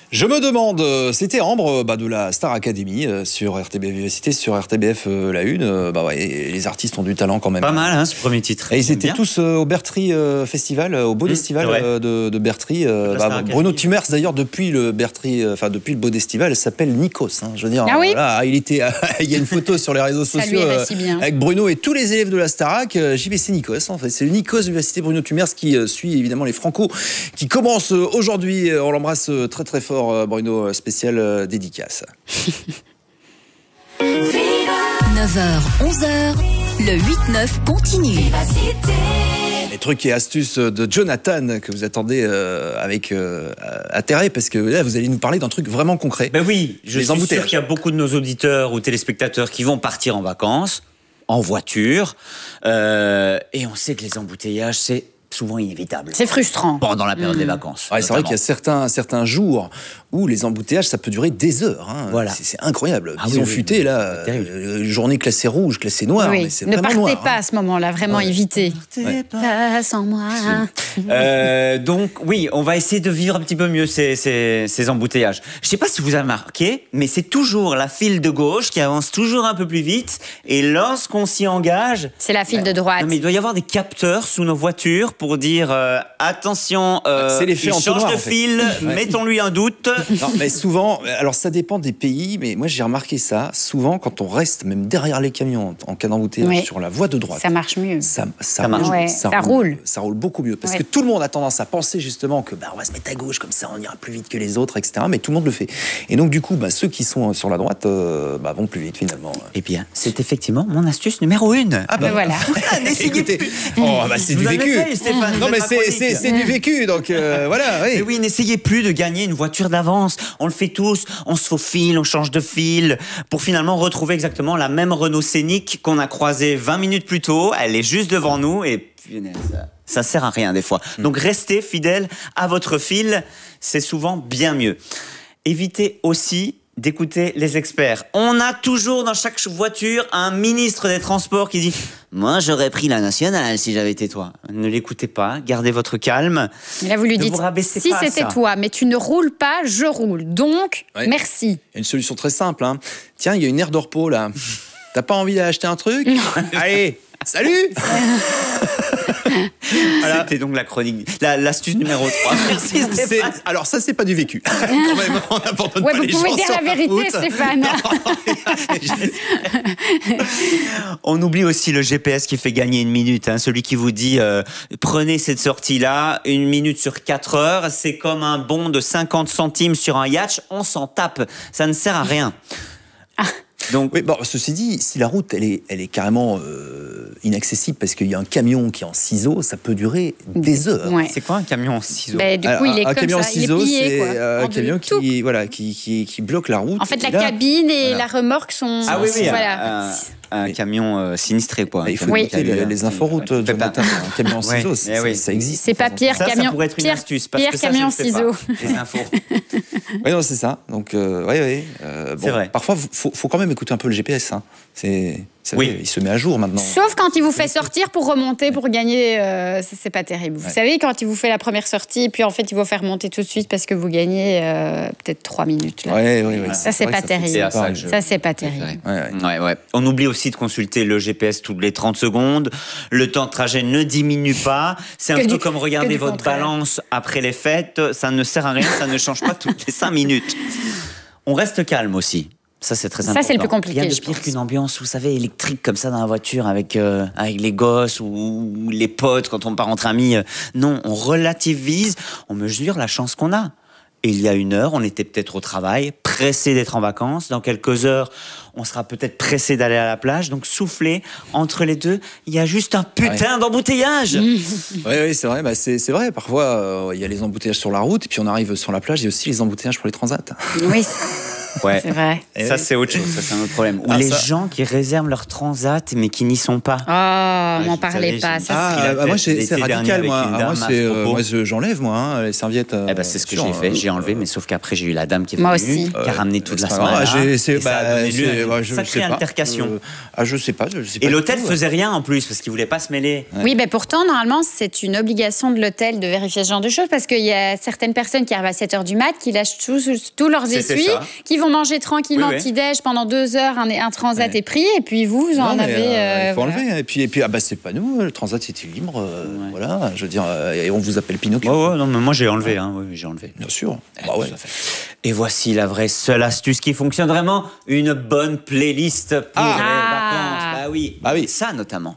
Je me demande, c'était Ambre de la Star Academy sur RTBF Vivacité, sur RTBF la Une. Les artistes ont du talent quand même. Pas mal, hein, ce premier titre. Et ils étaient tous au Bertry Festival, au Beau Festival de Bertry. Bruno Tumers, d'ailleurs, depuis le Beau Festival, s'appelle Nikos. Hein, je veux dire, voilà, il y a une photo sur les réseaux sociaux avec Bruno et tous les élèves de la Starac. JBC Nikos, en fait, c'est le Nikos Vivacité Bruno Tumers qui suit évidemment les Franco, qui commence aujourd'hui. On l'embrasse très très fort. Bruno, spécial dédicace. 9h, 11h, le 8-9 continue. Les trucs et astuces de Jonathan que vous attendez avec intérêt, parce que là, vous allez nous parler d'un truc vraiment concret. Ben oui, je suis sûr qu'il y a beaucoup de nos auditeurs ou téléspectateurs qui vont partir en vacances, en voiture, et on sait que les embouteillages, c'est souvent inévitable. C'est frustrant. Pendant la période des vacances. Ouais, c'est vrai qu'il y a certains jours où les embouteillages, ça peut durer des heures. Hein. Voilà. C'est incroyable. Ils ont futé, là, journée classée rouge, classée noire. Oui. Mais c'est ne vraiment partez noir, pas à ce moment-là, vraiment évitez. Ne partez pas sans moi. Donc, oui, on va essayer de vivre un petit peu mieux ces embouteillages. Je ne sais pas si vous avez remarqué, mais c'est toujours la file de gauche qui avance toujours un peu plus vite. Et lorsqu'on s'y engage... C'est la file de droite. Non, mais il doit y avoir des capteurs sous nos voitures pour dire attention, il change de fil, mettons-lui un doute. Non, mais souvent, alors ça dépend des pays, mais moi j'ai remarqué ça, souvent quand on reste même derrière les camions en cas d'embouteillage sur la voie de droite. Ça marche mieux. Ça roule. Ça roule beaucoup mieux, parce que tout le monde a tendance à penser justement que on va se mettre à gauche, comme ça on ira plus vite que les autres, etc. Mais tout le monde le fait. Et donc du coup, ceux qui sont sur la droite vont plus vite finalement. Eh bien, c'est effectivement mon astuce numéro 1. Ah voilà. N'essayez plus. C'est du vécu. Non mais c'est du vécu, donc voilà. Oui. Mais oui, n'essayez plus de gagner une voiture d'avance. On le fait tous, on se faufile, on change de fil pour finalement retrouver exactement la même Renault Scénic qu'on a croisée 20 minutes plus tôt. Elle est juste devant nous et ça sert à rien des fois. Donc restez fidèles à votre fil, c'est souvent bien mieux. Évitez aussi d'écouter les experts. On a toujours dans chaque voiture un ministre des Transports qui dit « Moi, j'aurais pris la nationale si j'avais été toi. » Ne l'écoutez pas, gardez votre calme. Mais là, vous lui dites « Si c'était toi, mais tu ne roules pas, je roule. Donc, merci. » Il y a une solution très simple. Hein. Tiens, il y a une aire de repos là. T'as pas envie d'acheter un truc? Allez, salut. Voilà. C'était donc la chronique, l'astuce numéro 3. Merci Stéphane. Alors ça, c'est pas du vécu. Quand même, on n'abandonne pas vous les gens pouvez dire sur la vérité, Stéphane. On oublie aussi le GPS qui fait gagner 1 minute. Hein, celui qui vous dit prenez cette sortie-là, 1 minute sur 4 heures. C'est comme un bon de 50 centimes sur un yacht. On s'en tape. Ça ne sert à rien. Donc, oui, ceci dit, si la route elle est carrément inaccessible parce qu'il y a un camion qui est en ciseaux, ça peut durer des heures. Ouais. C'est quoi un camion en ciseaux? Du coup, il est un comme camion ça, en ciseaux, il est plié, c'est un camion qui bloque la route. En fait, la cabine et la remorque sont... Ah oui, voilà. Un camion sinistré, quoi. Il faut écouter les inforoutes, Jonathan. Un camion en ciseaux, ça existe. C'est pas Pierre Camion. Ça pourrait être une astuce. Pierre Camion ciseaux. Les infos. Oui, non, c'est ça. Donc, c'est vrai. Parfois, faut quand même écouter un peu le GPS. Hein. Il se met à jour maintenant. Sauf quand il vous fait sortir pour remonter, pour gagner, c'est pas terrible. Vous savez, quand il vous fait la première sortie, et puis en fait, il vous fait remonter tout de suite parce que vous gagnez peut-être 3 minutes. Là. Ça, c'est pas terrible. Ça, c'est pas terrible. On oublie aussi de consulter le GPS toutes les 30 secondes. Le temps de trajet ne diminue pas. C'est un peu comme regarder votre balance après les fêtes. Ça ne sert à rien, ça ne change pas toutes les 5 minutes. On reste calme aussi. Ça, c'est très important. Ça, c'est le plus compliqué. Rien de pire qu'une ambiance, vous savez, électrique comme ça dans la voiture avec les gosses ou les potes quand on part entre amis. Non, on relativise, on mesure la chance qu'on a. Et il y a 1 heure, on était peut-être au travail, pressé d'être en vacances. Dans quelques heures, on sera peut-être pressé d'aller à la plage. Donc, soufflez entre les deux. Il y a juste un putain d'embouteillage. Oui, c'est vrai. C'est vrai. Parfois, il y a les embouteillages sur la route. Et puis, on arrive sur la plage. Il y a aussi les embouteillages pour les transats. Oui. Ouais. C'est vrai. Ça, c'est autre chose. Ça, c'est un autre problème. Ou les gens qui réservent leur transat, mais qui n'y sont pas. M'en parlez pas. Moi, c'est radical, moi. J'enlève, moi, les serviettes. C'est ce que j'ai fait. J'ai enlevé, mais sauf qu'après, j'ai eu la dame qui est venue, qui a ramené toute la semaine. Sacrée altercation. Je sais pas. Et l'hôtel faisait rien en plus, parce qu'il voulait pas se mêler. Oui, mais pourtant, normalement, c'est une obligation de l'hôtel de vérifier ce genre de choses, parce qu'il y a certaines personnes qui arrivent à 7h du mat, qui lâchent tous leurs essuies, qui vont manger tranquillement petit-déj pendant 2 heures, un transat est pris, et puis vous en avez... Il faut enlever. Et puis c'est pas nous, le transat c'était libre, voilà, je veux dire, et on vous appelle Pinocchio. Non, mais moi j'ai enlevé, j'ai enlevé. Bien sûr. Et voici la vraie seule astuce qui fonctionne vraiment, une bonne playlist pour les vacances. Bah oui, ça notamment.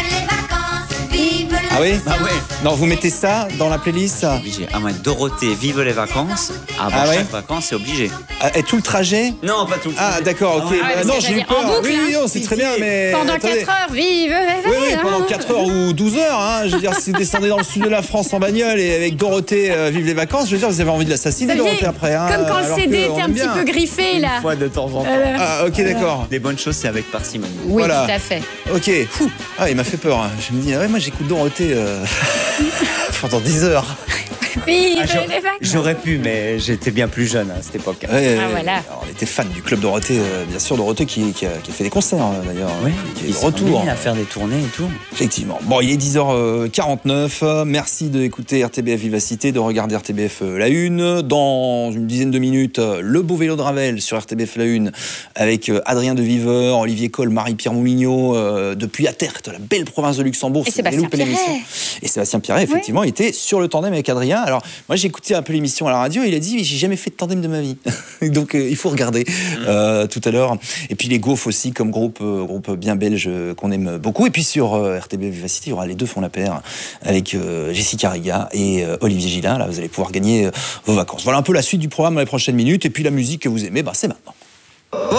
Ah oui? Non, vous mettez ça dans la playlist? C'est obligé. Dorothée, vive les vacances. Avant chaque vacances, c'est obligé. Et tout le trajet? Non, pas tout le trajet. D'accord, ok. Non, j'ai eu peur. Non, c'est très bien, mais... Pendant 4 heures, vive les vacances. Oui, pendant 4 heures ou 12 heures. Je veux dire, si vous descendez dans le sud de la France en bagnole et avec Dorothée, vive les vacances, je veux dire, vous avez envie de l'assassiner, Dorothée, après. Comme quand le CD était un petit peu griffé, là. Une fois de temps en temps. Ok, d'accord. Les bonnes choses, c'est avec parcimonie. Oui, tout à fait. Ok. Il m'a fait peur. Je me dis, moi j'écoute Dorothée pendant 10 heures. J'aurais pu, mais j'étais bien plus jeune à cette époque. Voilà. On était fan du club Dorothée, bien sûr, Dorothée qui a fait des concerts d'ailleurs. Oui, qui est de retour. À faire des tournées et tout. Effectivement. Bon, il est 10h49. Merci d'écouter RTBF Vivacité, de regarder RTBF La Une. Dans une dizaine de minutes, le beau vélo de Ravel sur RTBF La Une avec Adrien de Viveur, Olivier Coll, Marie-Pierre Moumignot, depuis Atert, la belle province de Luxembourg. Et Sébastien Pierret. Et Sébastien Pierret, effectivement, était sur le tandem avec Adrien. Alors, moi, j'ai écouté un peu l'émission à la radio, il a dit, j'ai jamais fait de tandem de ma vie. Donc, il faut regarder tout à l'heure. Et puis, les Gaufres aussi, comme groupe bien belge qu'on aime beaucoup. Et puis, sur RTBF Vivacité, il y aura Les Deux font la paire avec Jessica Riga et Olivier Gillin. Là, vous allez pouvoir gagner vos vacances. Voilà un peu la suite du programme dans les prochaines minutes. Et puis, la musique que vous aimez, c'est maintenant.